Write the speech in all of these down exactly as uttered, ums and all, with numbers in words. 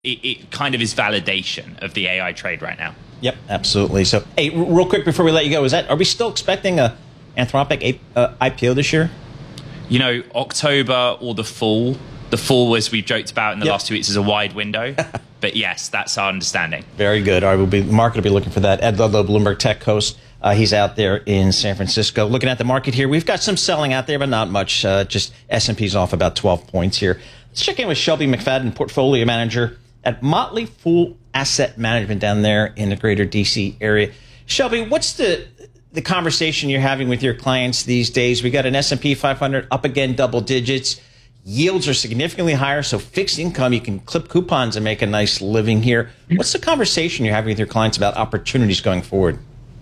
it, it kind of is validation of the A I trade right now. Yep, absolutely. So, hey, r- real quick before we let you go, is that are we still expecting a Anthropic a- uh, I P O this year? You know, October or the fall. The fall, as we've joked about in the yep. last two weeks, is a wide window. But yes, that's our understanding. Very good. All right, we'll be, the market will be looking for that. Ed Ludlow, Bloomberg Tech host. Uh, he's out there in San Francisco. Looking at the market here, we've got some selling out there, but not much. Uh, just S and P's off about twelve points here. Let's check in with Shelby McFadden, portfolio manager at Motley Fool Asset Management down there in the greater D C area. Shelby, what's the the conversation you're having with your clients these days? We got an S and P five hundred up again, double digits. Yields are significantly higher, so fixed income, you can clip coupons and make a nice living here. What's the conversation you're having with your clients about opportunities going forward?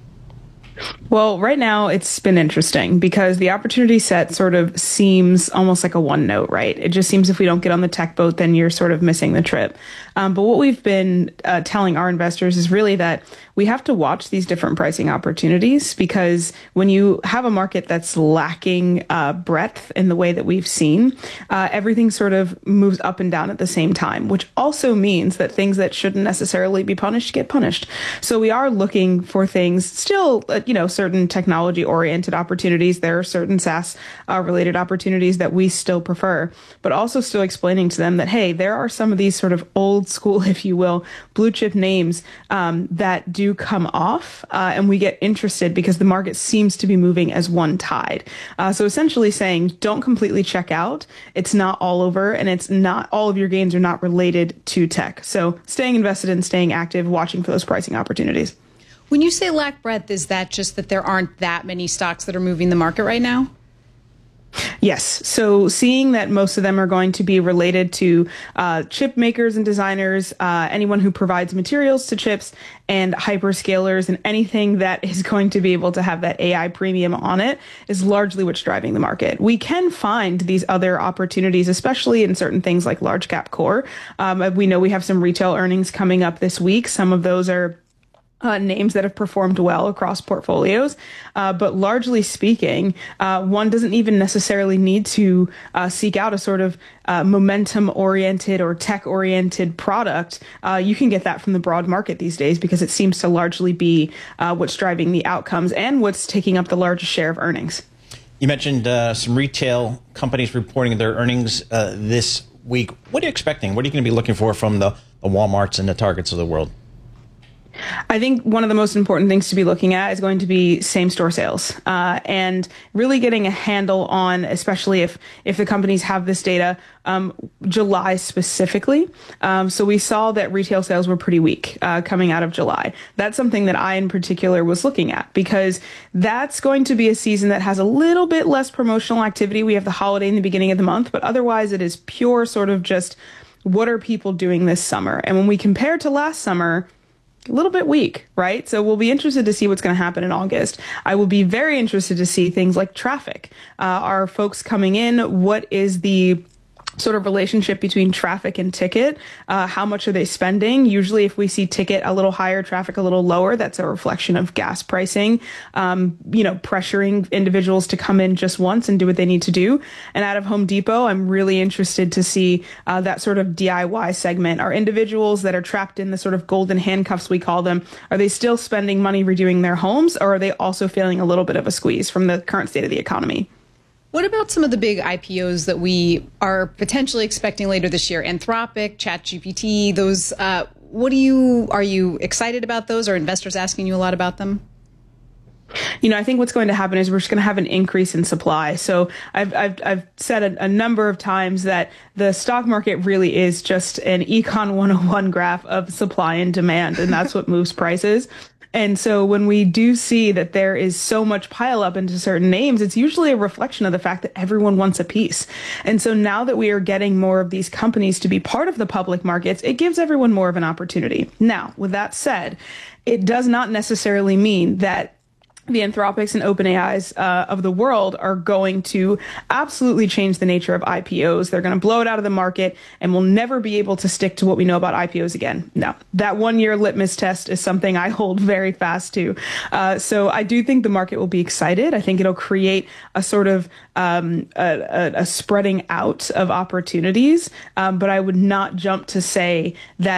Well, right now it's been interesting because the opportunity set sort of seems almost like a one note, right? It just seems if we don't get on the tech boat, then you're sort of missing the trip. Um, but what we've been uh, telling our investors is really that we have to watch these different pricing opportunities, because when you have a market that's lacking uh, breadth in the way that we've seen, uh, everything sort of moves up and down at the same time, which also means that things that shouldn't necessarily be punished get punished. So we are looking for things still, uh, you know, certain technology oriented opportunities. There are certain SaaS uh, related opportunities that we still prefer, but also still explaining to them that, hey, there are some of these sort of old school, if you will, blue chip names um, that do come off uh, and we get interested because the market seems to be moving as one tide. Uh, so essentially saying, don't completely check out. It's not all over, and it's not all of your gains are not related to tech. So staying invested and staying active, watching for those pricing opportunities. When you say lack breadth, is that just that there aren't that many stocks that are moving the market right now? Yes. So seeing that most of them are going to be related to uh, chip makers and designers, uh, anyone who provides materials to chips, and hyperscalers, and anything that is going to be able to have that A I premium on it is largely what's driving the market. We can find these other opportunities, especially in certain things like large cap core. Um, we know we have some retail earnings coming up this week. Some of those are Uh, names that have performed well across portfolios. Uh, but largely speaking, uh, one doesn't even necessarily need to uh, seek out a sort of uh, momentum-oriented or tech-oriented product. Uh, you can get that from the broad market these days because it seems to largely be uh, what's driving the outcomes and what's taking up the largest share of earnings. You mentioned uh, some retail companies reporting their earnings uh, this week. What are you expecting? What are you going to be looking for from the, the Walmarts and the Targets of the world? I think one of the most important things to be looking at is going to be same-store sales, uh, and really getting a handle on, especially if if the companies have this data, um, July specifically. Um, so we saw that retail sales were pretty weak uh, coming out of July. That's something that I, in particular, was looking at because that's going to be a season that has a little bit less promotional activity. We have the holiday in the beginning of the month, but otherwise it is pure sort of just what are people doing this summer? And when we compare to last summer, a little bit weak, right? So we'll be interested to see what's going to happen in August. I will be very interested to see things like traffic. Uh, are folks coming in? What is the sort of relationship between traffic and ticket? Uh, how much are they spending? Usually if we see ticket a little higher, traffic a little lower, that's a reflection of gas pricing, um, you know, pressuring individuals to come in just once and do what they need to do. And out of Home Depot, I'm really interested to see uh, that sort of D I Y segment. Are individuals that are trapped in the sort of golden handcuffs, we call them, are they still spending money redoing their homes, or are they also feeling a little bit of a squeeze from the current state of the economy? What about some of the big I P Os that we are potentially expecting later this year? Anthropic, ChatGPT, those, uh, what do you, are you excited about those? Are investors asking you a lot about them? You know, I think what's going to happen is we're just going to have an increase in supply. So I've I've, I've said a, a number of times that the stock market really is just an Econ one oh one graph of supply and demand, and that's what moves prices. And so when we do see that there is so much pile up into certain names, it's usually a reflection of the fact that everyone wants a piece. And so now that we are getting more of these companies to be part of the public markets, it gives everyone more of an opportunity. Now, with that said, it does not necessarily mean that the Anthropics and OpenAIs uh, of the world are going to absolutely change the nature of I P Os. They're going to blow it out of the market, and we'll never be able to stick to what we know about I P Os again. No, that one-year litmus test is something I hold very fast to. Uh, so I do think the market will be excited. I think it'll create a sort of um, a, a, a spreading out of opportunities, um, but I would not jump to say that